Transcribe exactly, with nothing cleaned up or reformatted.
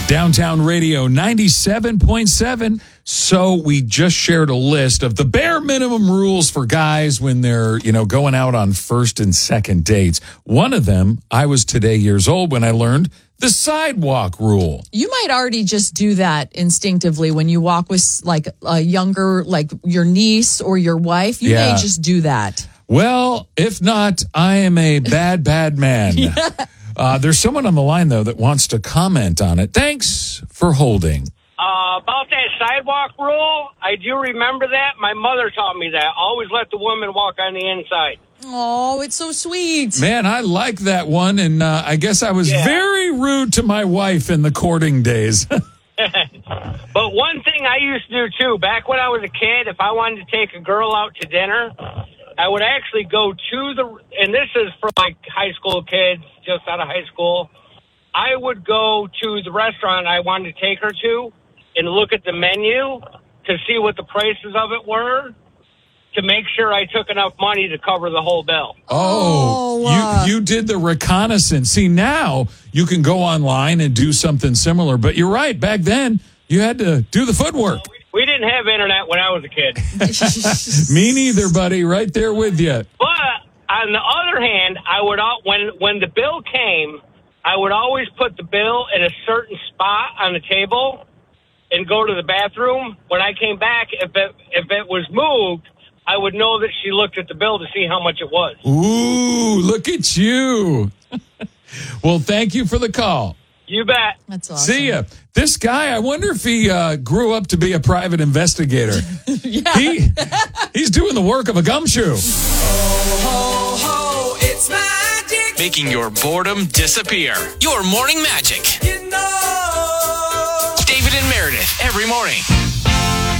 Downtown Radio ninety-seven point seven. So we just shared a list of the bare minimum rules for guys when they're, you know, going out on first and second dates. One of them, I was today years old when I learned the sidewalk rule. You might already just do that instinctively when you walk with like a younger, like your niece or your wife. You Yeah. may just do that. Well, if not, I am a bad, bad man. yeah. uh, there's someone on the line, though, that wants to comment on it. Thanks for holding. Uh, about that sidewalk rule, I do remember that. My mother taught me that. Always let the woman walk on the inside. Oh, it's so sweet. Man, I like that one, and uh, I guess I was Yeah. very rude to my wife in the courting days. But one thing I used to do, too, back when I was a kid, if I wanted to take a girl out to dinner, I would actually go to the, and this is for like high school kids, just out of high school, I would go to the restaurant I wanted to take her to and look at the menu to see what the prices of it were, to make sure I took enough money to cover the whole bill. Oh, Oh, uh, you you did the reconnaissance. See, now you can go online and do something similar. But you're right. Back then, you had to do the footwork. We didn't have internet when I was a kid. Me neither, buddy. Right there with you. But on the other hand, I would al- when when the bill came, I would always put the bill in a certain spot on the table and go to the bathroom. When I came back, if it if it was moved, I would know that she looked at the bill to see how much it was. Ooh, look at you. Well, thank you for the call. You bet. That's awesome. See ya. This guy, I wonder if he uh, grew up to be a private investigator. Yeah. He he's doing the work of a gumshoe. Ho, ho, it's magic. Making your boredom disappear. Your morning magic. You know. David and Meredith every morning.